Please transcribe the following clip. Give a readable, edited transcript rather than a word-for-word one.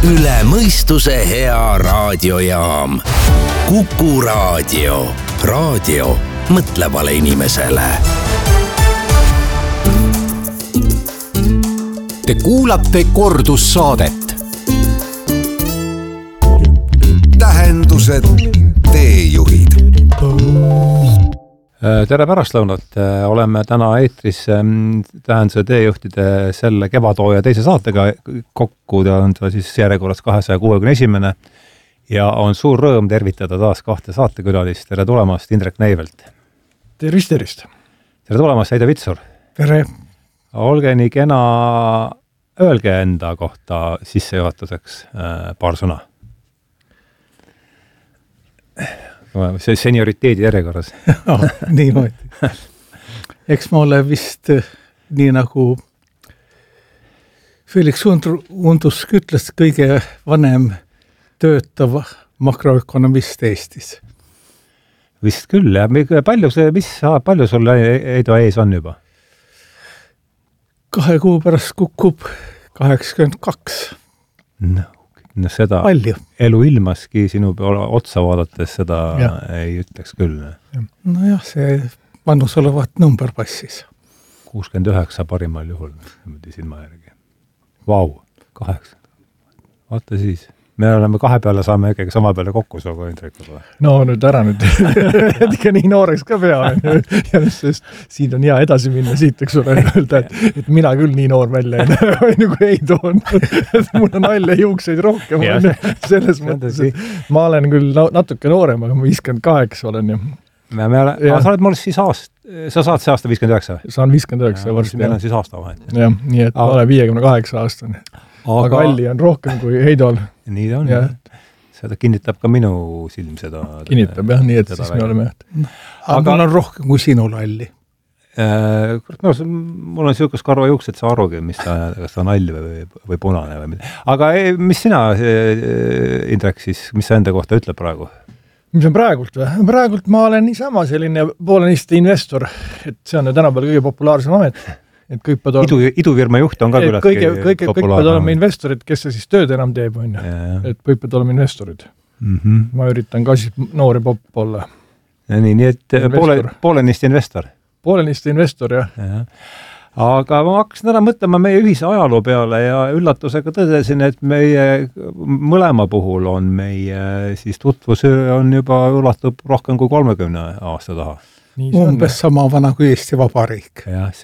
Üle mõistuse hea raadiojaam. Kuku raadio. Raadio mõtlevale inimesele. Te kuulate kordussaadet. Tähendused, teejuhid. Tere pärastlõunat. Oleme täna eetris Tähenduse teejuhtide selle kevadhooaja teise saatega kokku. Ta on siis järjekorras 261. Ja on suur rõõm tervitada taas kahte saatekülalist. Tere tulemast, Indrek Neivelt. Tervist. Tere tulemast, Heide Vitsur. Tere. Olge nii kena, öelge enda kohta sissejuhatuseks paar sõna. See senioriteedi järjekorras. Niimoodi. Eks ma ole vist nii nagu Felix Undusk ütles, kõige vanem töötav makroökonomist Eestis. Vist küll, ja palju sul Heido ees on juba? 2 kuu pärast kukub 82. No seda palju. Elu ilmaski sinu otsa vaadates seda ei ütleks küll. Nojah, see vanus olevat number passis. 69 parimal juhul, silma järgi. Vau, 8. Vaata siis. Me oleme 2 peale, saame ikkagi sama peale kokku suuga Indrekuga. No nüüd ära nüüd. Ikka nii nooreks ka pea. Ja sest siin on hea edasi minna siit, eks ole, öelda, et mina küll nii noor välja ei näe, nagu ei toon. Mul on nalja juukseid rohkem. Selles mõttes, ma olen küll natuke noorem, aga ma 58 olen ju. Sa oled mul siis sa saad see aasta 59? Saan 59 varsti. Meil on siis aasta vahet. Jah, nii et ma olen 58 aastane. Aga Alli on rohkem kui Heidol. Nii ta on. Ja. Seda kinnitab ka minu silm seda. Kinnitab jah, nii et siis me oleme. Aga mul on rohkem kui sinul Alli. Mul on siukest karva juuksed, sa arugi, kas ta on all või punane või mida. Aga mis sina, Indrek, siis, mis sa enda kohta ütleb praegu? Mis on praegult või? Praegult ma olen niisama selline poolenisti investor, et see on tänapäeval kõige populaarsem amet. Et idufirma juht on ka küllalt kõik peavad olema investorid, kes see siis tööd enam teeb, on ju. Et kõik peavad olema investorid. Ma üritan ka siis noori popp olla. Nii et poolenisti investor. Poolenisti investor, jah. Aga ma hakkasin täna mõtlema meie ühise ajaloo peale ja üllatusega tõdesin, et meie mõlema puhul on meie siis tutvus on juba ulatub rohkem kui 30 aasta taha. Umbes sama vana kui Eesti Vabariik. Jah,